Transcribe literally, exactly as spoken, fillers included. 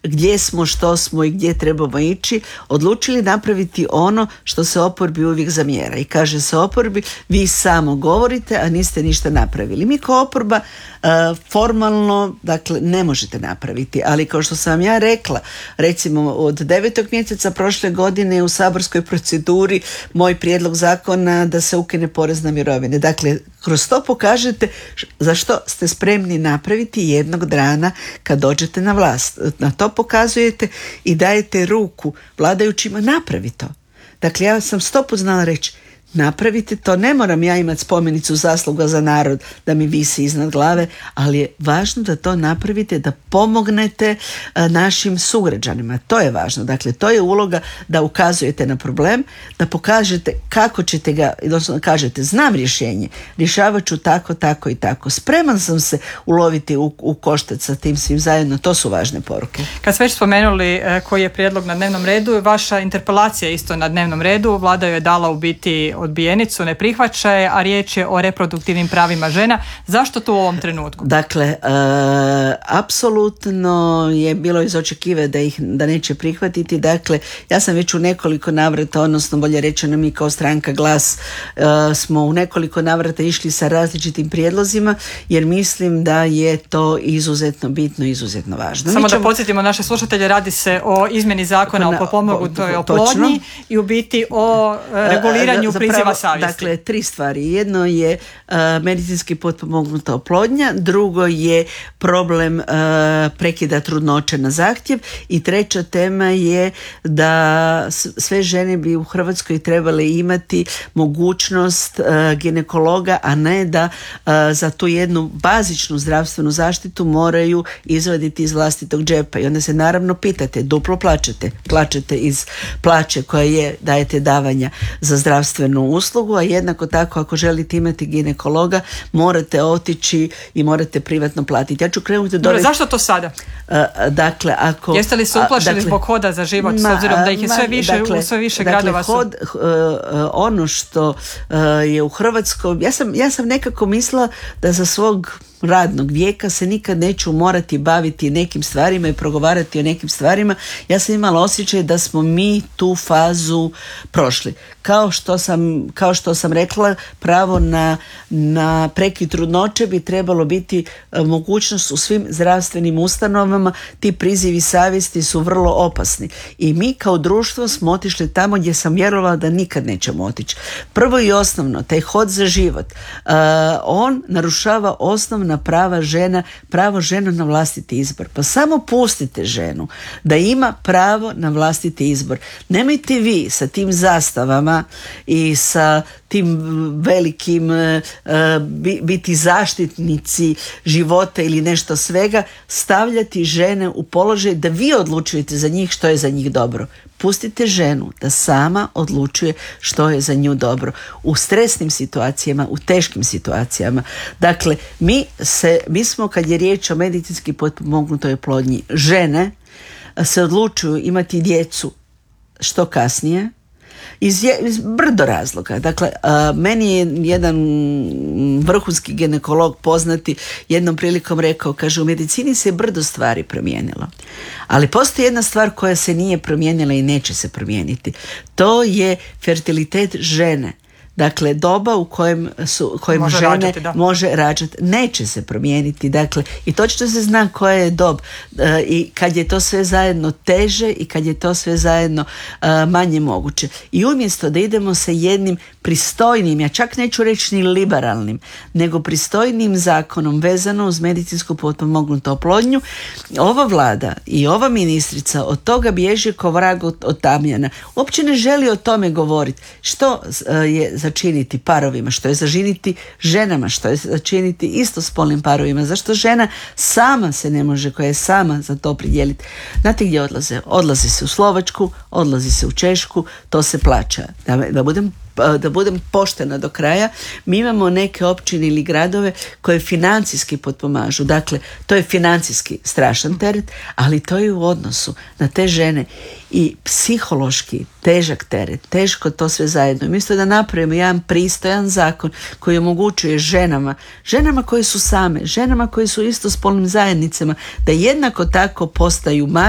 gdje smo, što smo i gdje trebamo ići, odlučili napraviti ono što se oporbi uvijek zamjera. I kaže se oporbi, vi samo govorite, a niste ništa napravili. Mi kao oporba uh, formalno, dakle, ne možete napraviti, ali kao što sam ja rekla, recimo od devetog mjeseca prošle godine u saborskoj proceduri moj prijedlog zakona da se ukine porez na mirovine. Dakle, kroz to pokažete za što ste spremni napraviti jednog dana kad dođete na vlast. Na to pokazujete i dajete ruku vladajućima, napravi to. Dakle, ja sam sto put znala reći, napravite to, ne moram ja imati spomenicu zasluga za narod da mi visi iznad glave, ali je važno da to napravite, da pomognete a, našim sugrađanima. To je važno. Dakle, to je uloga da ukazujete na problem, da pokažete kako ćete ga, odnosno kažete, znam rješenje, rješavat ću tako, tako i tako. Spreman sam se uloviti u, u koštac sa tim svim zajedno. To su važne poruke. Kad ste već spomenuli e, koji je prijedlog na dnevnom redu, vaša interpelacija je isto na dnevnom redu. Vlada joj je dala u biti odbijenicu, ne prihvaća je, a riječ je o reproduktivnim pravima žena. Zašto to u ovom trenutku? Dakle, e, apsolutno je bilo iz očekiva da ih da neće prihvatiti. Dakle, ja sam već u nekoliko navrata, odnosno bolje rečeno mi kao stranka Glas e, smo u nekoliko navrata išli sa različitim prijedlozima, jer mislim da je to izuzetno bitno, izuzetno važno. Samo ćemo... da podsjetimo naše slušatelje, radi se o izmjeni zakona o potpomognutoj oplodnji i u biti o reguliranju priziva savjesti. Dakle, tri stvari. Jedno je uh, medicinski potpomognuta oplodnja, drugo je problem uh, prekida trudnoće na zahtjev i treća tema je da sve žene bi u Hrvatskoj trebale imati mogućnost uh, ginekologa, a ne da uh, za tu jednu bazičnu zdravstvenu zaštitu moraju izvaditi iz vlastitog džepa. I onda se naravno pitate, duplo plaćate, plaćate iz plaće koja je, dajete davanja za zdravstvenu uslugu, a jednako tako ako želite imati ginekologa morate otići i morate privatno platiti. Ja ću krenuti do... Dobre, zašto to sada? Uh, dakle, ako... Jeste li se uplašili dakle, zbog hoda za život, ma, s obzirom da ih je sve više, dakle, u sve više dakle, gradova su... Hod, uh, ono što uh, je u Hrvatskoj, ja sam, ja sam nekako mislila da za svog radnog vijeka se nikad neću morati baviti nekim stvarima i progovarati o nekim stvarima. Ja sam imala osjećaj da smo mi tu fazu prošli. Kao što sam, kao što sam rekla, pravo na, na prekid trudnoće bi trebalo biti mogućnost u svim zdravstvenim ustanovama. Ti prizivi savjesti su vrlo opasni. I mi kao društvo smo otišli tamo gdje sam vjerovala da nikad nećemo otići. Prvo i osnovno, taj hod za život, uh, on narušava osnovna prava žena, pravo žena na vlastiti izbor. Pa samo pustite ženu da ima pravo na vlastiti izbor. Nemojte vi sa tim zastavama i sa tim velikim uh, biti zaštitnici života ili nešto svega, stavljati žene u položaj da vi odlučujete za njih što je za njih dobro. Pustite ženu da sama odlučuje što je za nju dobro. U stresnim situacijama, u teškim situacijama. Dakle, mi, se, mi smo, kad je riječ o medicinski potpomognutoj oplodnji, žene se odlučuju imati djecu što kasnije, Iz, je, iz brdo razloga. Dakle, a, meni je jedan vrhunski ginekolog poznati jednom prilikom rekao, kaže, u medicini se brdo stvari promijenilo. Ali postoji jedna stvar koja se nije promijenila i neće se promijeniti. To je fertilitet žene. Dakle, doba u kojem, su, kojem može žene rađati, da. može rađati, neće se promijeniti. Dakle, i točno se zna koja je dob e, i kad je to sve zajedno teže i kad je to sve zajedno e, manje moguće. I umjesto da idemo sa jednim pristojnim, ja čak neću reći ni liberalnim, nego pristojnim zakonom vezano uz medicinsku potpomognutu oplodnju, ova vlada i ova ministrica od toga bježi ko vrag od, od tamjana. Uopće ne želi o tome govoriti. Što e, je začiniti parovima, što je začiniti ženama, što je začiniti istospolnim parovima, zašto žena sama se ne može, koja je sama za to pridijeliti. Znate gdje odlaze? Odlazi se u Slovačku, odlazi se u Češku, to se plaća. Da, da budem da budem poštena do kraja, mi imamo neke općine ili gradove koje financijski potpomažu. Dakle, to je financijski strašan teret, ali to je u odnosu na te žene i psihološki težak teret, teško to sve zajedno. Umjesto da napravimo jedan pristojan zakon koji omogućuje ženama, ženama koje su same, ženama koje su istospolnim zajednicama, da jednako tako postaju majke,